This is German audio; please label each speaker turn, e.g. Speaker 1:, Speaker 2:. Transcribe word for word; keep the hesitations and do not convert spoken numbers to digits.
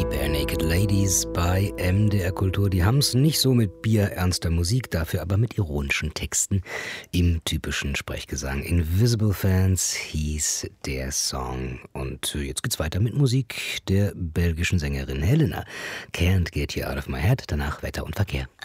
Speaker 1: Barenaked Ladies bei M D R Kultur. Die haben's nicht so mit bierernster Musik, dafür aber mit ironischen Texten im typischen Sprechgesang. Invisible Fans hieß der Song. Und jetzt geht's weiter mit Musik der belgischen Sängerin Helena. Can't Get You Out of My Head, danach Wetter und Verkehr.